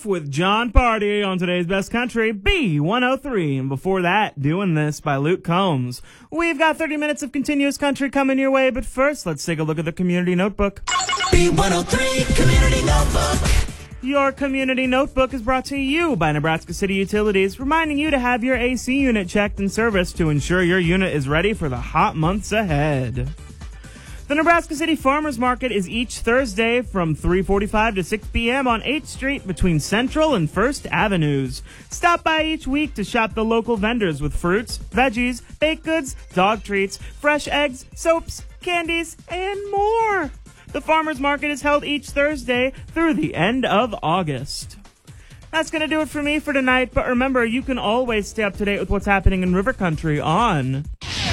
Off with John Party on today's Best Country, B103. And before that, Doing This by Luke Combs. We've got 30 minutes of continuous country coming your way, but first, let's take a look at the Community Notebook. B103 Community Notebook. Your Community Notebook is brought to you by Nebraska City Utilities, reminding you to have your AC unit checked and serviced to ensure your unit is ready for the hot months ahead. The Nebraska City Farmers Market is each Thursday from 3:45 to 6 p.m. on 8th Street between Central and 1st Avenues. Stop by each week to shop the local vendors with fruits, veggies, baked goods, dog treats, fresh eggs, soaps, candies, and more. The Farmers Market is held each Thursday through the end of August. That's going to do it for me for tonight, but remember, you can always stay up to date with what's happening in River Country on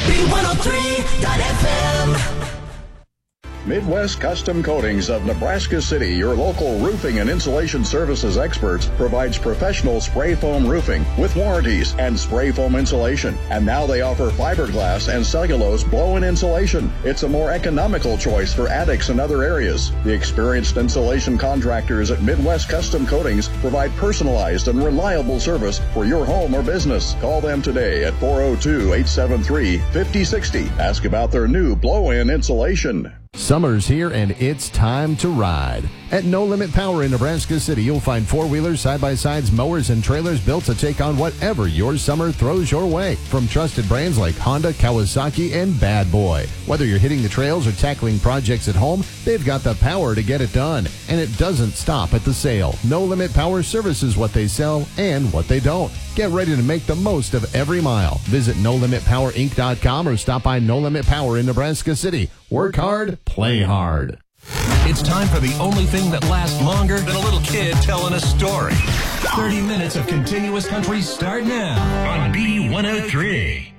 B103.fm. Midwest Custom Coatings of Nebraska City, your local roofing and insulation services experts, provides professional spray foam roofing with warranties and spray foam insulation. And now they offer fiberglass and cellulose blow-in insulation. It's a more economical choice for attics and other areas. The experienced insulation contractors at Midwest Custom Coatings provide personalized and reliable service for your home or business. Call them today at 402-873-5060. Ask about their new blow-in insulation. Summer's here and it's time to ride. At No Limit Power in Nebraska City, you'll find four-wheelers, side-by-sides, mowers, and trailers built to take on whatever your summer throws your way. From trusted brands like Honda, Kawasaki, and Bad Boy. Whether you're hitting the trails or tackling projects at home, they've got the power to get it done. And it doesn't stop at the sale. No Limit Power services what they sell and what they don't. Get ready to make the most of every mile. Visit NoLimitPowerInc.com or stop by No Limit Power in Nebraska City. Work hard, play hard. It's time for the only thing that lasts longer than a little kid telling a story. 30 minutes of continuous country start now on B103.